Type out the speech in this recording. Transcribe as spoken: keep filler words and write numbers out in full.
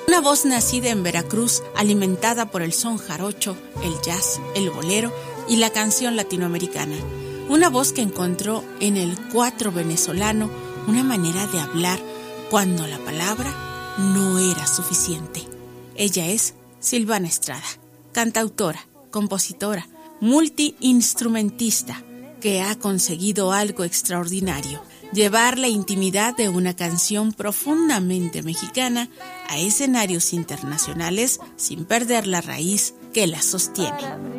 Una voz nacida en Veracruz, alimentada por el son jarocho, el jazz, el bolero y la canción latinoamericana. Una voz que encontró en el cuatro venezolano una manera de hablar cuando la palabra no era suficiente. Ella es Silvana Estrada, cantautora, compositora, multiinstrumentista, que ha conseguido algo extraordinario: llevar la intimidad de una canción profundamente mexicana a escenarios internacionales sin perder la raíz que la sostiene.